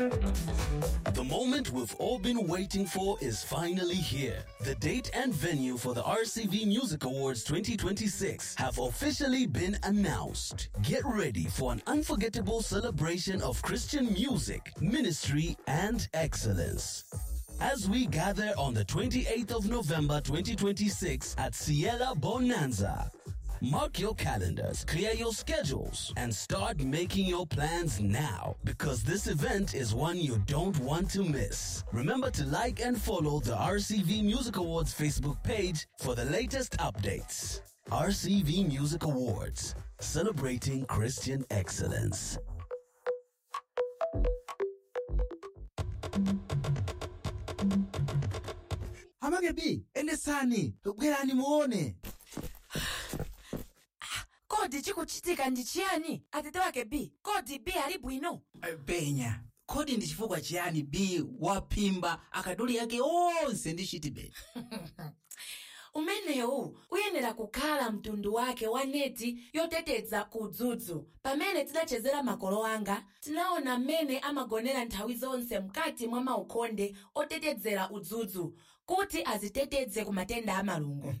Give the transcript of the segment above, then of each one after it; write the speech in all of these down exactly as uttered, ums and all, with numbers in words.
The moment we've all been waiting for is finally here. The date and venue for the R C V Music Awards twenty twenty-six have officially been announced. Get ready for an unforgettable celebration of Christian music, ministry, and excellence. As we gather on the twenty-eighth of November twenty twenty-six at Ciela Bonanza. Mark your calendars, clear your schedules, and start making your plans now, because this event is one you don't want to miss. Remember to like and follow the R C V Music Awards Facebook page for the latest updates. R C V Music Awards, celebrating Christian excellence. Hamagebi, endesani, bwerani muone. Kodi chikuchitika ndi chiyani? Atete wake B, kodi B ali bwino? Benya, kodi ndi chifukwa chiyani B wapimba akaduli yake onse ndi chitibeti? Umenewu uyenera kukhala mtundu wake wa neti yoteteza kudzudzu. Pamene tidachezera makolo anga, tinaona mmene amagonera nthawi zonse mkati mwa maukonde otetezera udzudzu kuti aziteteze ku matenda a malungo.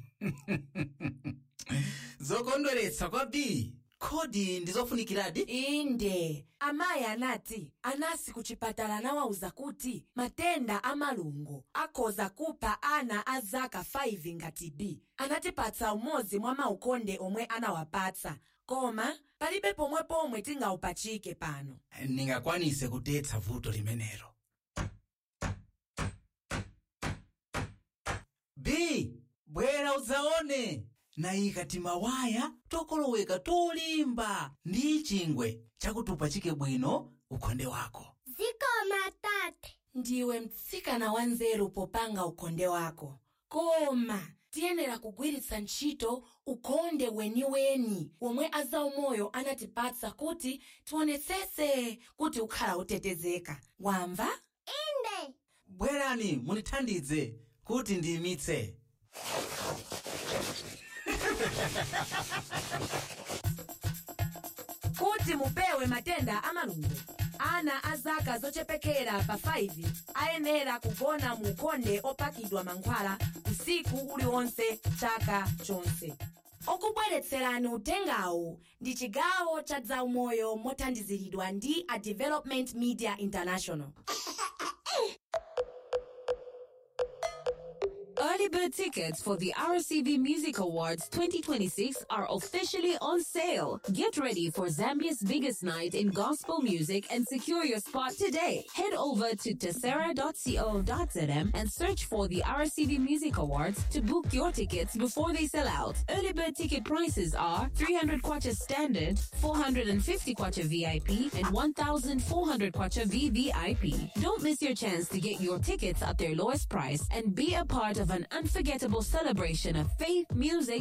Zokondweretsa kwa B, kodi ndizofunikiradi? Inde, amayi anati anasi kuchipatala nawauza kuti matenda a malungo akhoza kupha ana a zaka five ngati B. Anatipatsa umodzi mwa maukonde omwe anawapatsa, koma palibe pomwe pomwe tingaupachike pano. Ningakwanise kutetsa vuto limenelo. B, bwera udzaone. Naika timawaya tokoloweka tolimba ndi chingwe chakutupachike bwino ukonde wako. Zikoma tate. Ndiwe mtsikana wanzeru popanga ukonde wako. Koma tiyenera kugwiritsa ntchito ukonde weniweni omwe azaumoyo anatipatsa kuti tionetsetse kuti ukhala utetezeka. Wamva? Inde. Bwerani munithandize kuti ndiyimitse. Kuti mupewe matenda a malungo, ana a zaka zochepekera pa five ayenera kugona mu ukonde opakidwa mankhwala usiku uliwonse chaka chonse. Okubweretserani utengawu ndi chigawo cha zaumoyo mothandiziridwa ndi a Development Media International. Early bird tickets for the R C V Music Awards twenty twenty-six are officially on sale. Get ready for Zambia's biggest night in gospel music and secure your spot today. Head over to tessera dot co dot z m and search for the R C V Music Awards to book your tickets before they sell out. Early bird ticket prices are three hundred kwacha standard, four hundred fifty kwacha V I P, and one thousand four hundred kwacha V V I P. Don't miss your chance to get your tickets at their lowest price and be a part of an unforgettable celebration of faith, music,